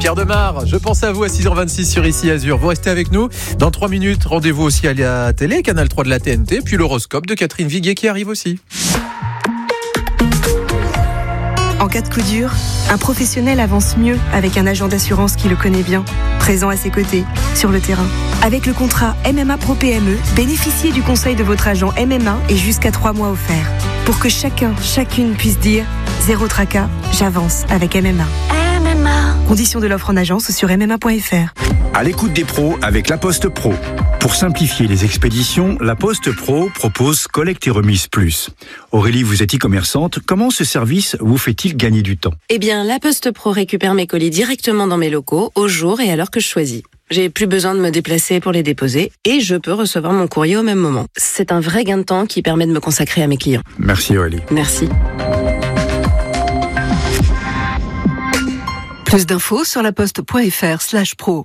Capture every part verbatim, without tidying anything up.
Pierre Demar, je pense à vous à six heures vingt-six sur Ici Azur. Vous restez avec nous. Dans trois minutes, rendez-vous aussi à la télé, Canal trois de la T N T, puis l'horoscope de Catherine Viguier qui arrive aussi. En cas de coup dur, un professionnel avance mieux avec un agent d'assurance qui le connaît bien, présent à ses côtés, sur le terrain. Avec le contrat M M A Pro P M E, bénéficiez du conseil de votre agent M M A et jusqu'à trois mois offerts. Pour que chacun, chacune puisse dire « Zéro tracas, j'avance avec M M A ». M M A. Conditions de l'offre en agence sur m m a point f r. À l'écoute des pros avec La Poste Pro. Pour simplifier les expéditions, La Poste Pro propose Collecte et Remise Plus. Aurélie, vous êtes e-commerçante. Comment ce service vous fait-il gagner du temps ? Eh bien, La Poste Pro récupère mes colis directement dans mes locaux, au jour et à l'heure que je choisis. J'ai plus besoin de me déplacer pour les déposer et je peux recevoir mon courrier au même moment. C'est un vrai gain de temps qui permet de me consacrer à mes clients. Merci Aurélie. Merci. Plus d'infos sur laposte.fr slash pro.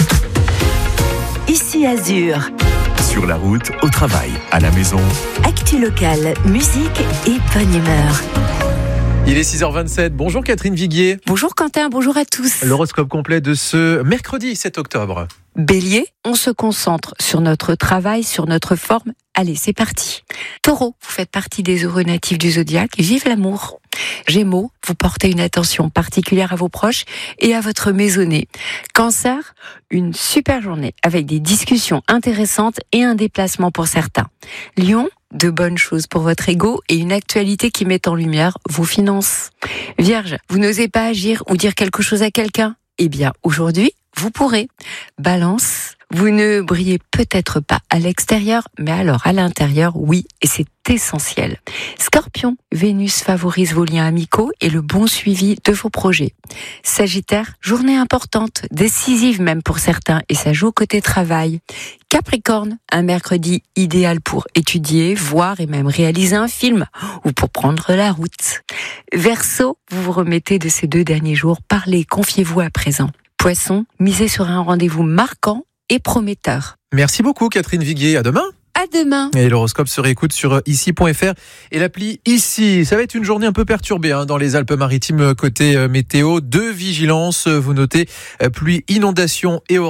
Ici Azur. Sur la route, au travail, à la maison. Actu locale, musique et bonne humeur. Il est six heures vingt-sept. Bonjour Catherine Viguier. Bonjour Quentin, bonjour à tous. L'horoscope complet de ce mercredi sept octobre. Bélier, on se concentre sur notre travail, sur notre forme. Allez, c'est parti. Taureau, vous faites partie des heureux natifs du zodiaque. Vive l'amour. Gémeaux, vous portez une attention particulière à vos proches et à votre maisonnée. Cancer, une super journée avec des discussions intéressantes et un déplacement pour certains. Lion, de bonnes choses pour votre ego et une actualité qui met en lumière vos finances. Vierge, vous n'osez pas agir ou dire quelque chose à quelqu'un ? Eh bien, aujourd'hui, vous pourrez. Balance, vous ne brillez peut-être pas à l'extérieur, mais alors à l'intérieur, oui, et c'est essentiel. Scorpion, Vénus favorise vos liens amicaux et le bon suivi de vos projets. Sagittaire, journée importante, décisive même pour certains, et ça joue côté travail. Capricorne, un mercredi idéal pour étudier, voir et même réaliser un film, ou pour prendre la route. Verseau, vous vous remettez de ces deux derniers jours, parlez, confiez-vous à présent. Poisson, misez sur un rendez-vous marquant et prometteur. Merci beaucoup Catherine Viguier, à demain. À demain. Et l'horoscope se réécoute sur ici point f r et l'appli Ici. Ça va être une journée un peu perturbée hein, dans les Alpes-Maritimes côté euh, météo. Deux vigilances, vous notez, euh, pluie, inondation et orage.